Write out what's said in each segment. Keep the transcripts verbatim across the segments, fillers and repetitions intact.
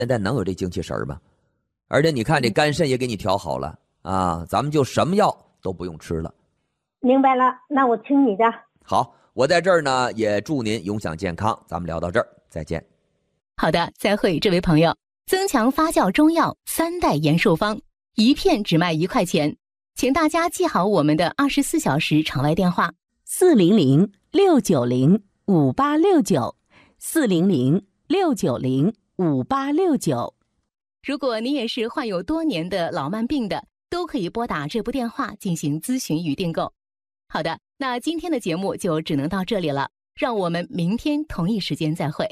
现在能有这精气神吗？而且你看这肝肾也给你调好了啊，咱们就什么药都不用吃了。 明白了，那我听你的。 好，我在这儿呢，也祝您永享健康。咱们聊到这儿，再见。 好的，再会，这位朋友。增强发酵中药三代延寿方，一片只卖一块钱，请大家记好我们的二十四小时场外电话： 四零零六九零五八六九，四零零六九零五八六九。 如果您也是患有多年的老慢病的，都可以拨打这部电话进行咨询与订购。好的，那今天的节目就只能到这里了，让我们明天同一时间再会。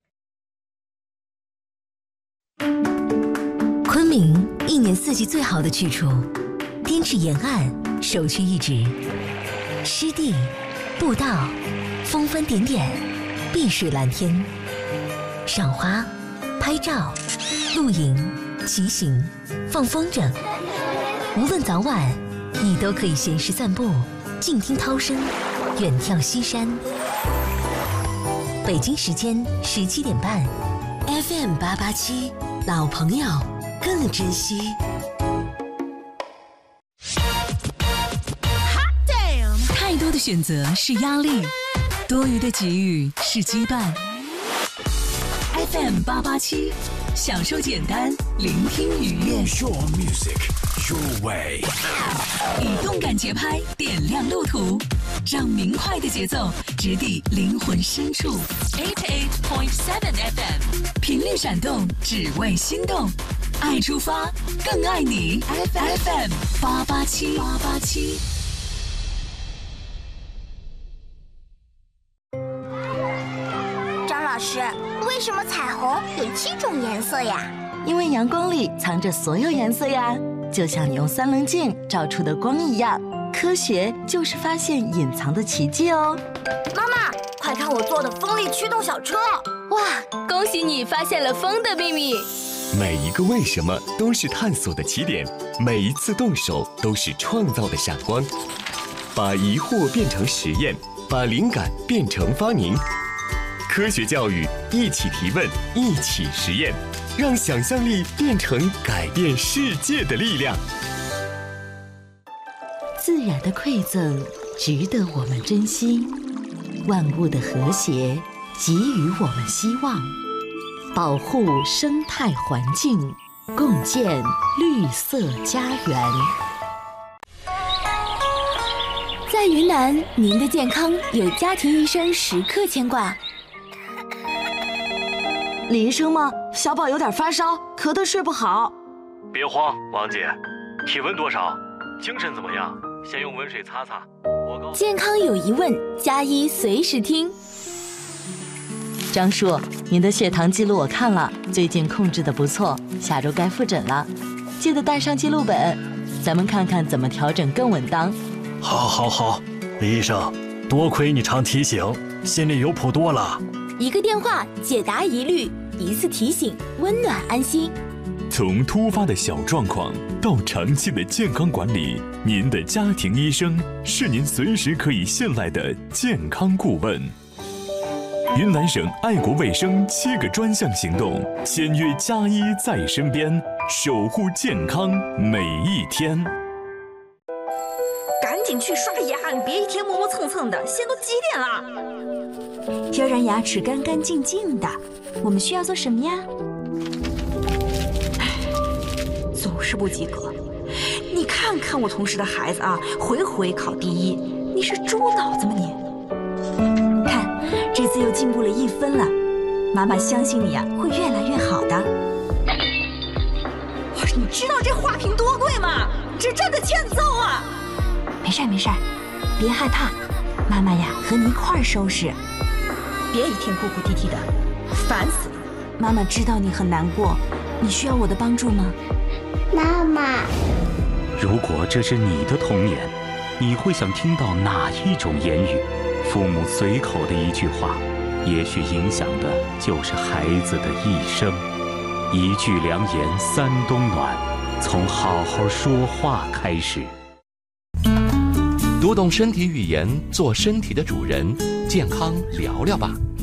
昆明一年四季最好的去处，滇池沿岸首屈一指，湿地、步道、峰峰点点，碧水蓝天，赏花、拍照、露营、骑行、放风筝，无论早晚，你都可以闲时散步，静听涛声，远眺西山。北京时间十七点半 ，F M 八八七，老朋友更珍惜。 太多的选择是压力，多余的给予是羁绊。F M 八八七，享受简单，聆听愉悦。 Your music, your way。 以动感节拍点亮路途，让明快的节奏直抵灵魂深处。eighty-eight point seven F M， 频率闪动，只为心动。爱出发，更爱你。F M 八八七八八七。 张老师，为什么彩虹有七种颜色呀？ 因为阳光里藏着所有颜色呀，就像你用三棱镜照出的光一样。科学就是发现隐藏的奇迹哦。 妈妈，快看我做的风力驱动小车！ 哇，恭喜你发现了风的秘密。 每一个为什么都是探索的起点，每一次动手都是创造的闪光。把疑惑变成实验，把灵感变成发明。科学教育，一起提问，一起实验，让想象力变成改变世界的力量。 自然的馈赠值得我们珍惜，万物的和谐给予我们希望。保护生态环境，共建绿色家园。 在云南，您的健康有家庭医生时刻牵挂。 李医生吗？小宝有点发烧，咳得睡不好。 别慌，王姐，体温多少？精神怎么样？先用温水擦擦。我告健康有疑问，加医随时听。 张叔，您的血糖记录我看了，最近控制得不错，下周该复诊了，记得带上记录本，咱们看看怎么调整更稳当。 好，好，好，李医生，多亏你常提醒，心里有谱多了。 一个电话解答疑虑，一次提醒温暖安心。 从突发的小状况到长期的健康管理，您的家庭医生是您随时可以信赖的健康顾问。云南省爱国卫生七个专项行动，签约加医在身边，守护健康每一天。 赶紧去刷牙，你别一天磨磨蹭蹭的，现在都几点了？ 要让牙齿干干净净的，我们需要做什么呀？ 总是不及格。你看看我同事的孩子啊，回回考第一，你是猪脑子吗你？ 看，这次又进步了一分了，妈妈相信你啊，会越来越好的。 你知道这花瓶多贵吗？这真的欠揍啊！ 没事没事，别害怕，妈妈呀和你一块儿收拾。 别一天哭哭啼啼的，烦死了。 妈妈知道你很难过，你需要我的帮助吗？ 妈妈， 如果这是你的童年，你会想听到哪一种言语？父母随口的一句话，也许影响的就是孩子的一生。一句良言三冬暖，从好好说话开始。 读懂身体语言，做身体的主人，健康聊聊吧。